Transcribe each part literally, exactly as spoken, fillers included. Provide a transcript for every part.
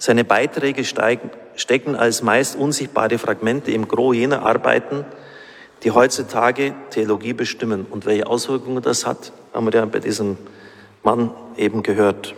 Seine Beiträge steigen, stecken als meist unsichtbare Fragmente im Gros jener Arbeiten, die heutzutage Theologie bestimmen. Und welche Auswirkungen das hat, haben wir ja bei diesem Mann eben gehört.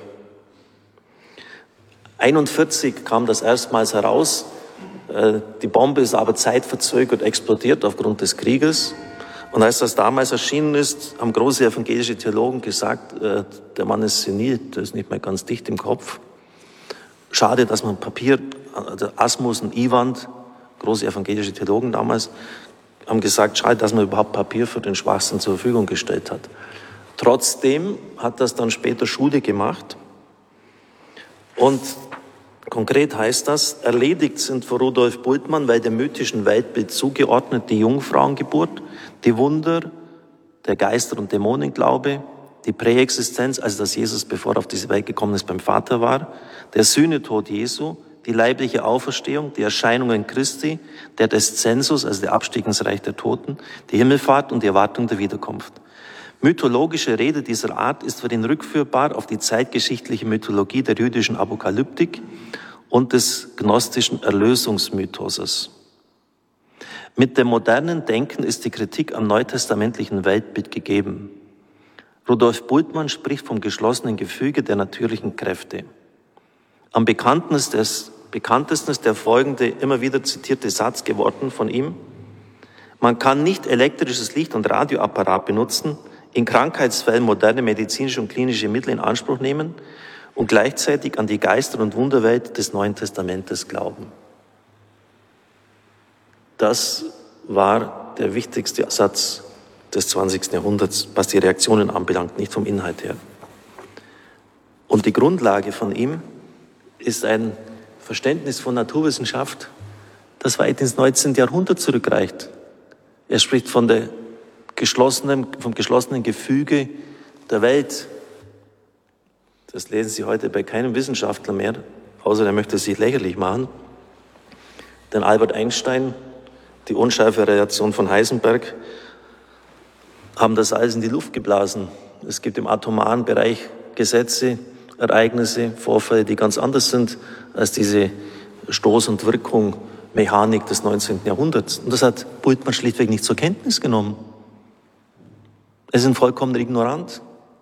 einundvierzig kam das erstmals heraus. Die Bombe ist aber zeitverzögert explodiert aufgrund des Krieges. Und als das damals erschienen ist, haben große evangelische Theologen gesagt, der Mann ist senil, der ist nicht mehr ganz dicht im Kopf. Schade, dass man Papier, also Asmus und Iwand, große evangelische Theologen damals, haben gesagt, schade, dass man überhaupt Papier für den Schwachsinn zur Verfügung gestellt hat. Trotzdem hat das dann später Schule gemacht. Und konkret heißt das, erledigt sind für Rudolf Bultmann, weil dem mythischen Weltbild zugeordnet, die Jungfrauengeburt, die Wunder, der Geister- und Dämonenglaube, die Präexistenz, also dass Jesus, bevor er auf diese Welt gekommen ist, beim Vater war, der Sühnetod Jesu, die leibliche Auferstehung, die Erscheinungen Christi, der Descensus, also der Abstieg ins Reich der Toten, die Himmelfahrt und die Erwartung der Wiederkunft. Mythologische Rede dieser Art ist für ihn rückführbar auf die zeitgeschichtliche Mythologie der jüdischen Apokalyptik und des gnostischen Erlösungsmythoses. Mit dem modernen Denken ist die Kritik am neutestamentlichen Weltbild gegeben. Rudolf Bultmann spricht vom geschlossenen Gefüge der natürlichen Kräfte. Am bekanntesten ist, bekanntesten ist der folgende immer wieder zitierte Satz geworden von ihm. Man kann nicht elektrisches Licht und Radioapparat benutzen, in Krankheitsfällen moderne medizinische und klinische Mittel in Anspruch nehmen und gleichzeitig an die Geister- und Wunderwelt des Neuen Testamentes glauben. Das war der wichtigste Satz des zwanzigsten Jahrhunderts, was die Reaktionen anbelangt, nicht vom Inhalt her. Und die Grundlage von ihm ist ein Verständnis von Naturwissenschaft, das weit ins neunzehnten Jahrhundert zurückreicht. Er spricht von der geschlossenen, vom geschlossenen Gefüge der Welt. Das lesen Sie heute bei keinem Wissenschaftler mehr, außer er möchte sich lächerlich machen. Denn Albert Einstein, die unscharfe Relation von Heisenberg, haben das alles in die Luft geblasen. Es gibt im atomaren Bereich Gesetze, Ereignisse, Vorfälle, die ganz anders sind als diese Stoß- und Wirkung, Mechanik des neunzehnten Jahrhunderts. Und das hat Bultmann schlichtweg nicht zur Kenntnis genommen. Er ist ein vollkommener Ignorant,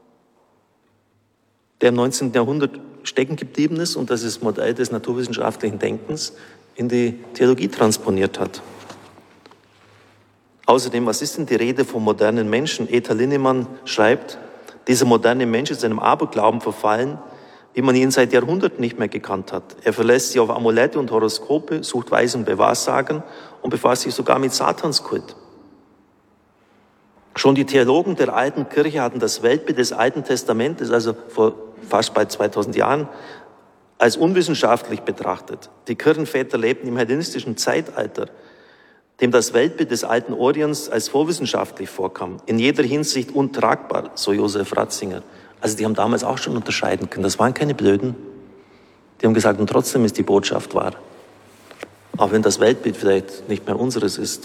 der im neunzehnten Jahrhundert stecken geblieben ist und das ist Modell des naturwissenschaftlichen Denkens in die Theologie transponiert hat. Außerdem, was ist denn die Rede vom modernen Menschen? Eta Linnemann schreibt, dieser moderne Mensch ist einem Aberglauben verfallen, wie man ihn seit Jahrhunderten nicht mehr gekannt hat. Er verlässt sich auf Amulette und Horoskope, sucht Weisen bei Wahrsagen und befasst sich sogar mit Satanskult. Schon die Theologen der alten Kirche hatten das Weltbild des Alten Testamentes, also vor fast bald zweitausend Jahren, als unwissenschaftlich betrachtet. Die Kirchenväter lebten im hellenistischen Zeitalter, dem das Weltbild des alten Orients als vorwissenschaftlich vorkam, in jeder Hinsicht untragbar, so Josef Ratzinger. Also die haben damals auch schon unterscheiden können, das waren keine Blöden. Die haben gesagt, und trotzdem ist die Botschaft wahr. Auch wenn das Weltbild vielleicht nicht mehr unseres ist.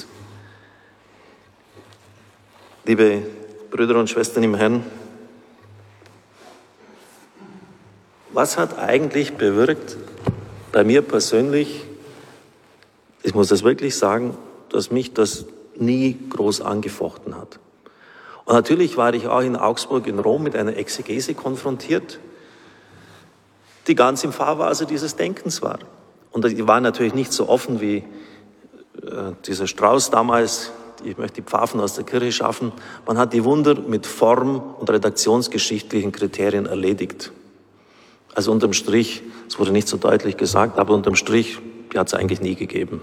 Liebe Brüder und Schwestern im Herrn, was hat eigentlich bewirkt, bei mir persönlich, ich muss das wirklich sagen, dass mich das nie groß angefochten hat. Und natürlich war ich auch in Augsburg, in Rom mit einer Exegese konfrontiert, die ganz im Fahrwasser dieses Denkens war. Und die war natürlich nicht so offen wie äh, dieser Strauß damals, ich möchte die Pfaffen aus der Kirche schaffen. Man hat die Wunder mit form- und redaktionsgeschichtlichen Kriterien erledigt. Also unterm Strich, es wurde nicht so deutlich gesagt, aber unterm Strich, die hat es eigentlich nie gegeben.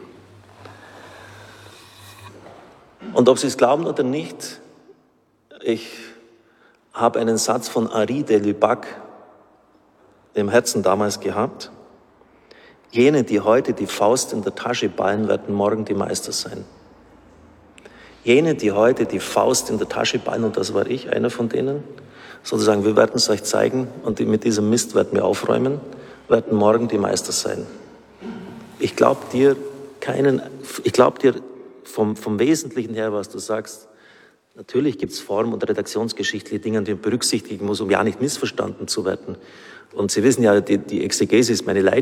Und ob Sie es glauben oder nicht, ich habe einen Satz von Henri de Lubac im Herzen damals gehabt. Jene, die heute die Faust in der Tasche ballen, werden morgen die Meister sein. Jene, die heute die Faust in der Tasche ballen, und das war ich, einer von denen, sozusagen, wir werden es euch zeigen und mit diesem Mist werden wir aufräumen, werden morgen die Meister sein. Ich glaube dir keinen, ich glaube dir vom, vom Wesentlichen her, was du sagst, natürlich gibt es form- und redaktionsgeschichtliche Dinge, die man berücksichtigen muss, um ja nicht missverstanden zu werden. Und Sie wissen ja, die, die Exegese ist meine Leidenschaft.